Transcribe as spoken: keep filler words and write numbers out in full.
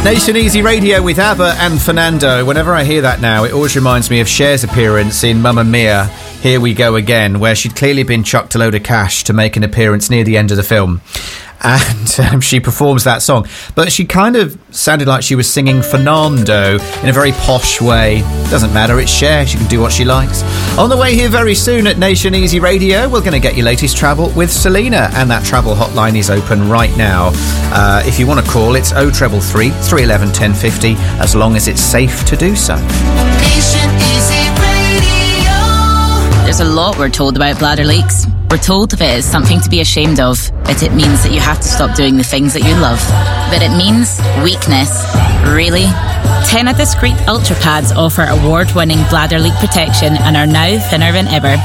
Nation Easy Radio with ABBA and Fernando. Whenever I hear that now, it always reminds me of Cher's appearance in Mamma Mia, Here We Go Again, where she'd clearly been chucked a load of cash to make an appearance near the end of the film. And um, she performs that song. But she kind of sounded like she was singing Fernando in a very posh way. Doesn't matter, it's Cher, she can do what she likes. On the way here very soon at Nation Easy Radio, we're going to get your latest travel with Selena, and that travel hotline is open right now. Uh, if you want to call, it's oh three three, three one one, ten fifty, as long as it's safe to do so. Nation Easy Radio. There's a lot we're told about bladder leaks. We're told that it is something to be ashamed of, that it means that you have to stop doing the things that you love. That it means weakness. Really? Tena Discreet Ultra Pads offer award-winning bladder leak protection and are now thinner than ever.